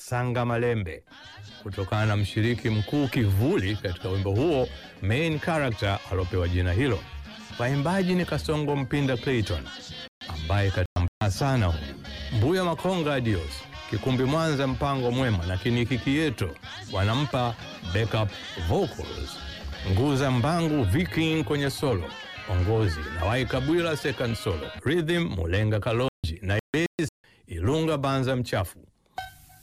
Sanga Malembe, kutokana na mshiriki mkuu kivuli katika wimbo huo, main character alopewa jina hilo. Waimbaji ni Kasongo Mpinda Clayton ambaye katambaa sana huyu, Mbuya Makonga Adios, Kikumbi Mwanza Mpango Mwema na Kiniki Kieto wanampa backup vocals. Nguza Mbangu Viking kwenye solo, ongozi na Waikabwila second solo, rhythm Mulenga Kalonji na bass Ilunga Banza Mchafu.